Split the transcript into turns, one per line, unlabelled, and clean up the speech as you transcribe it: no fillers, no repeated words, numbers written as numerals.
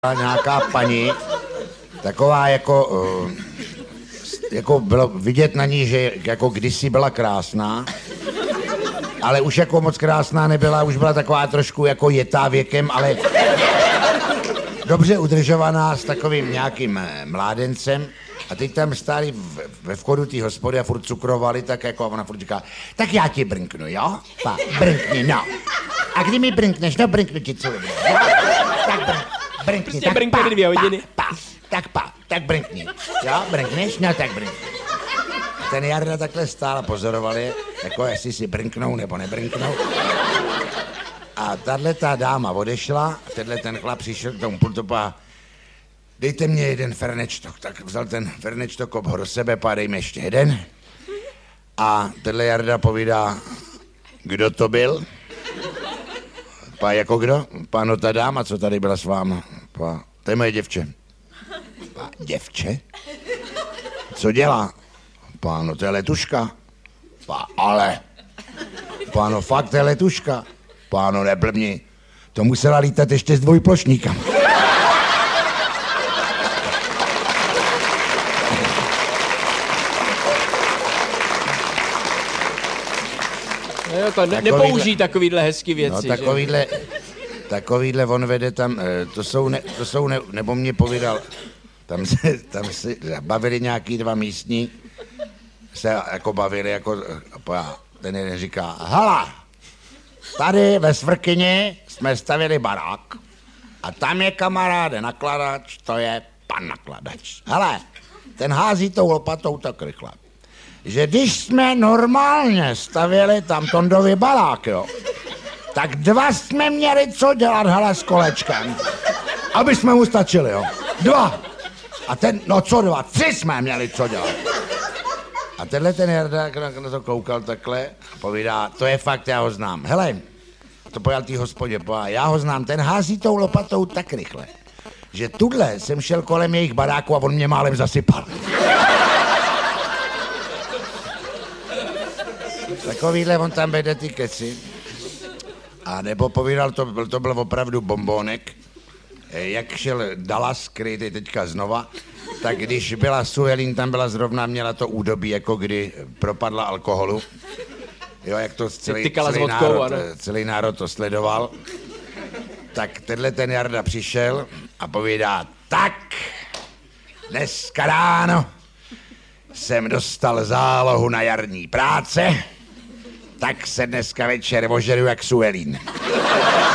nějaká paní, taková jako bylo vidět na ní, že jako kdysi byla krásná, ale už jako moc krásná nebyla, už byla taková trošku jako jetá věkem, ale dobře udržovaná s takovým nějakým mládencem. A teď tam stáli ve vchodu té hospody a furt cukrovali, tak jako ona furt říká, tak já ti brnknu, jo? Pa, brnkni, no. A kdy mi brnkneš? No, brnknu ti celou. Tak brnkni,
prostě
tak
brnkne 2 hodiny.
Tak brnkni. Jo, brnkneš? No, tak brnkni. Ten Jarda takhle stál a pozoroval je, jako jestli si brnknou nebo nebrnknou. A tato dáma odešla, a ten chlap přišel k tomu pultu a dejte mě jeden fernečtok. Tak vzal ten fernečtok, ho do sebe, dejme ještě jeden. A tenhle Jarda povídá, kdo to byl? Pá, jako kdo? Pá, no ta dáma, co tady byla s váma. Pá, to je moje děvče. Pá, děvče? Co dělá? Pá, no to je letuška. Pá, ale. Pá, no fakt, to je letuška. Pá, no neblbni. To musela lítat ještě s dvojplošníkama.
Jo, to nepoužij takovýhle hezký věci.
No takovýhle on vede tam, nebo mě povídal, tam se bavili nějaký dva místní, se jako bavili, jako, ten jeden říká, hala, tady ve Svrkyni jsme stavili barák a tam je kamaráde nakladač, to je pan nakladač. Hele, ten hází tou lopatou tak rychle, že když jsme normálně stavěli tam Tondovi barák, jo, tak 2 jsme měli co dělat, hele, s kolečkem, aby jsme mu stačili, jo. 2. A no co 2? 3 jsme měli co dělat. A tenhle ten Jarda na to koukal takhle a povídá, to je fakt, já ho znám. Hele, to pojal tý hospodě, já ho znám, ten hází tou lopatou tak rychle, že tudle jsem šel kolem jejich baráku a on mě málem zasypal. Takovýhle on tam vede ty keci. A nebo povídal, to byl opravdu bombónek, jak šel Dallas, který je teďka znova, tak když byla Suelín, tam byla zrovna, měla to údobí, jako kdy propadla alkoholu. Jo, jak to celý národ to sledoval. Tak tenhle ten Jarda přišel a povídá, tak, dneska ráno jsem dostal zálohu na jarní práce, tak se dneska večer ožeru jak Suelín.